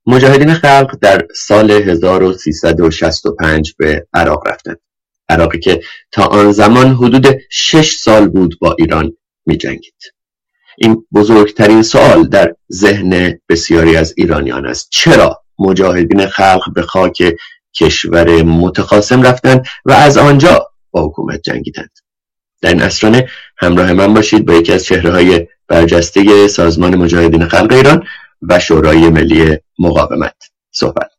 مجاهدین خلق در سال 1365 به عراق رفتند. عراقی که تا آن زمان حدود 6 سال بود با ایران می جنگید. این بزرگترین سوال در ذهن بسیاری از ایرانیان است: چرا مجاهدین خلق به خاک کشور متخاصم رفتند و از آنجا با حکومت جنگیدند؟ در این عصرانه همراه من باشید با یکی از چهره‌های برجسته سازمان مجاهدین خلق ایران و شورای ملی مقاومت صحبت.